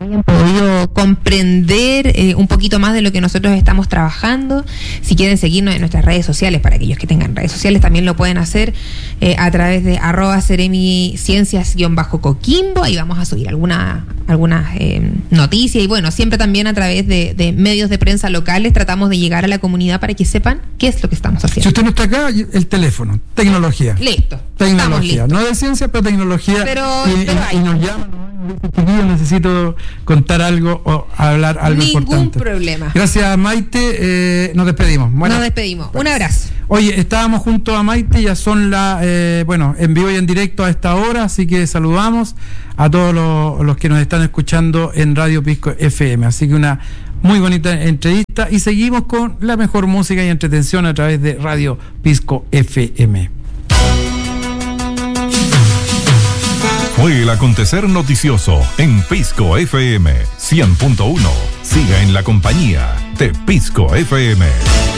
hayan podido comprender un poquito más de lo que nosotros estamos trabajando. Si quieren seguirnos en nuestras redes sociales, para aquellos que tengan redes sociales también lo pueden hacer a través de @seremiciencias_coquimbo. Ahí vamos a subir algunas noticias, y bueno, siempre también a través de medios de prensa locales tratamos de llegar a la comunidad para que sepan qué es lo que estamos haciendo. Si usted no está acá, el teléfono, tecnología. Listo. Tecnología, no de ciencia, pero tecnología. Y nos llaman, ¿no? Yo necesito contar algo o hablar algo importante. Ningún problema. Gracias, Maite. Nos despedimos. Nos despedimos. Un abrazo. Oye, estábamos junto a Maite, ya son en vivo y en directo a esta hora, así que saludamos a todos los que nos están escuchando en Radio Pisco FM. Así que una muy bonita entrevista, y seguimos con la mejor música y entretención a través de Radio Pisco FM. Fue el acontecer noticioso en Pisco FM 100.1. Siga en la compañía de Pisco FM.